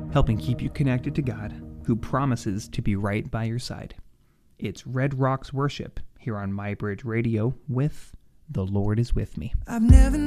helping keep you connected to God, who promises to be right by your side. It's Red Rocks Worship here on MyBridge Radio with The Lord is With Me. I've never